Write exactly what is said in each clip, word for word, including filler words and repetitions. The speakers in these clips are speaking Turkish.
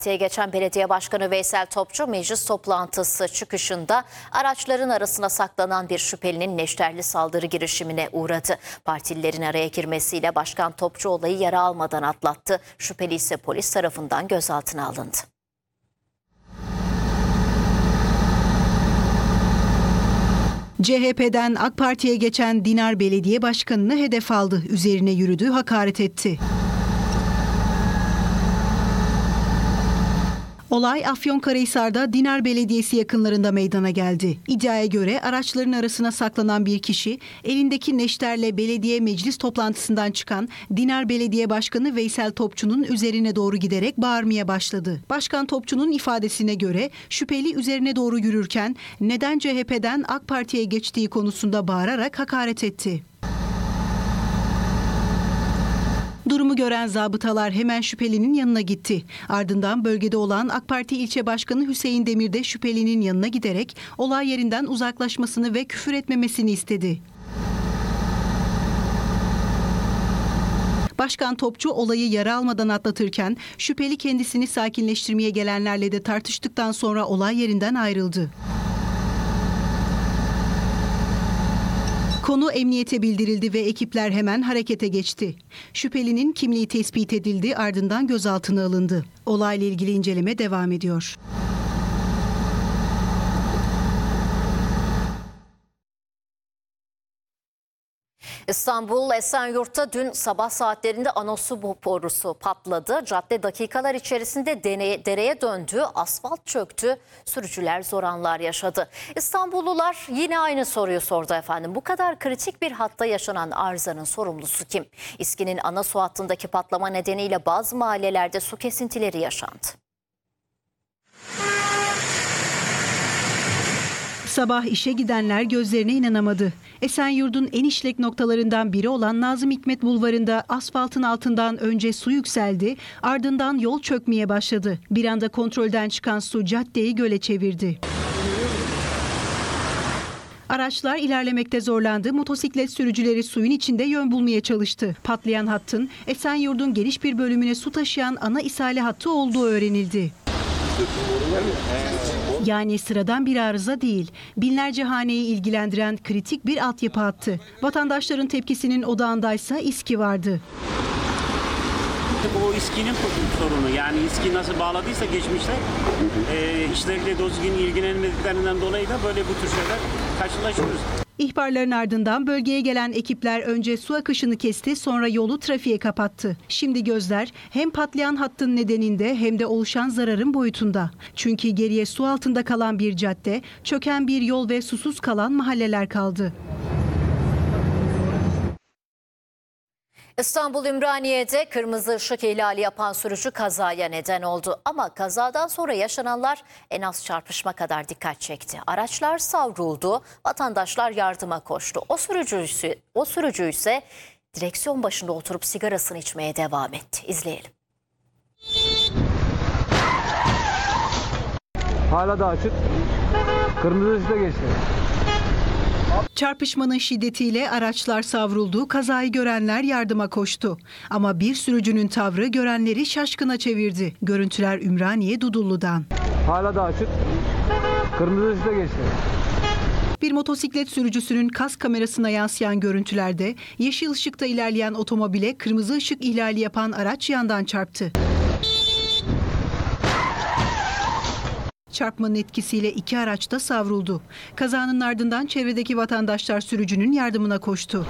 Diye geçen belediye başkanı Veysel Topçu meclis toplantısı çıkışında araçların arasına saklanan bir şüphelinin neşterli saldırı girişimine uğradı. Partililerin araya girmesiyle Başkan Topçu olayı yara almadan atlattı. Şüpheli ise polis tarafından gözaltına alındı. C H P'den AK Parti'ye geçen Dinar Belediye Başkanı'nı hedef aldı. Üzerine yürüdü, hakaret etti. Olay Afyonkarahisar'da Dinar Belediyesi yakınlarında meydana geldi. İddiaya göre araçların arasına saklanan bir kişi elindeki neşterle belediye meclis toplantısından çıkan Dinar Belediye Başkanı Veysel Topçu'nun üzerine doğru giderek bağırmaya başladı. Başkan Topçu'nun ifadesine göre şüpheli üzerine doğru yürürken neden C H P'den AK Parti'ye geçtiği konusunda bağırarak hakaret etti. Durumu gören zabıtalar hemen şüphelinin yanına gitti. Ardından bölgede olan AK Parti ilçe başkanı Hüseyin Demir de şüphelinin yanına giderek olay yerinden uzaklaşmasını ve küfür etmemesini istedi. Başkan Topçu olayı yara almadan atlatırken şüpheli kendisini sakinleştirmeye gelenlerle de tartıştıktan sonra olay yerinden ayrıldı. Konu emniyete bildirildi ve ekipler hemen harekete geçti. Şüphelinin kimliği tespit edildi, ardından gözaltına alındı. Olayla ilgili inceleme devam ediyor. İstanbul Esenyurt'ta dün sabah saatlerinde anosu borusu patladı. Cadde dakikalar içerisinde deneye, dereye döndü, asfalt çöktü, sürücüler zor anlar yaşadı. İstanbullular yine aynı soruyu sordu efendim. Bu kadar kritik bir hatta yaşanan arızanın sorumlusu kim? İSKİ'nin ana su hattındaki patlama nedeniyle bazı mahallelerde su kesintileri yaşandı. Sabah işe gidenler gözlerine inanamadı. Esenyurt'un en işlek noktalarından biri olan Nazım Hikmet Bulvarı'nda asfaltın altından önce su yükseldi, ardından yol çökmeye başladı. Bir anda kontrolden çıkan su caddeyi göle çevirdi. Araçlar ilerlemekte zorlandı, motosiklet sürücüleri suyun içinde yön bulmaya çalıştı. Patlayan hattın Esenyurt'un geniş bir bölümüne su taşıyan ana ishale hattı olduğu öğrenildi. Yani sıradan bir arıza değil, binlerce haneyi ilgilendiren kritik bir altyapı hattı. Vatandaşların tepkisinin odağındaysa İSKİ vardı. O İSKİ'nin sorunu, yani İSKİ nasıl bağladıysa geçmişte e, işleriyle düzgün ilgilenmediklerinden dolayı da böyle bu tür şeyler karşılaşıyoruz. İhbarların ardından bölgeye gelen ekipler önce su akışını kesti, sonra yolu trafiğe kapattı. Şimdi gözler hem patlayan hattın nedeninde hem de oluşan zararın boyutunda. Çünkü geriye su altında kalan bir cadde, çöken bir yol ve susuz kalan mahalleler kaldı. İstanbul Ümraniye'de kırmızı ışık ihlali yapan sürücü kazaya neden oldu. Ama kazadan sonra yaşananlar en az çarpışma kadar dikkat çekti. Araçlar savruldu, vatandaşlar yardıma koştu. O sürücü, o sürücü ise direksiyon başında oturup sigarasını içmeye devam etti. İzleyelim. Hala da açık. Kırmızı ışıkta geçti. Çarpışmanın şiddetiyle araçlar savruldu, kazayı görenler yardıma koştu. Ama bir sürücünün tavrı görenleri şaşkına çevirdi. Görüntüler Ümraniye Dudullu'dan. Hala da açık. Kırmızı ışıkta geçti. Bir motosiklet sürücüsünün kask kamerasına yansıyan görüntülerde yeşil ışıkta ilerleyen otomobile kırmızı ışık ihlali yapan araç yandan çarptı. Çarpmanın etkisiyle iki araç da savruldu. Kazanın ardından çevredeki vatandaşlar sürücünün yardımına koştu.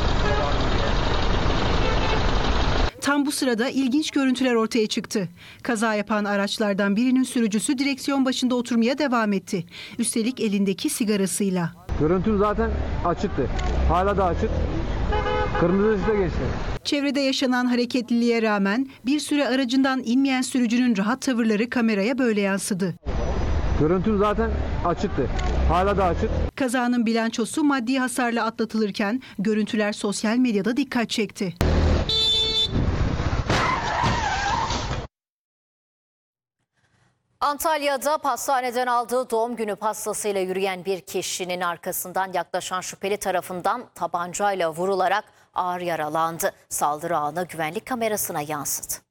Tam bu sırada ilginç görüntüler ortaya çıktı. Kaza yapan araçlardan birinin sürücüsü direksiyon başında oturmaya devam etti. Üstelik elindeki sigarasıyla. Görüntüm zaten açıktı. Hala da açık. Kırmızı ışıkta geçti. Çevrede yaşanan hareketliliğe rağmen bir süre aracından inmeyen sürücünün rahat tavırları kameraya böyle yansıdı. Görüntüm zaten açıktı. Hala da açık. Kazanın bilançosu maddi hasarla atlatılırken görüntüler sosyal medyada dikkat çekti. Antalya'da pastaneden aldığı doğum günü pastasıyla yürüyen bir kişinin arkasından yaklaşan şüpheli tarafından tabancayla vurularak ağır yaralandı. Saldırı anı güvenlik kamerasına yansıdı.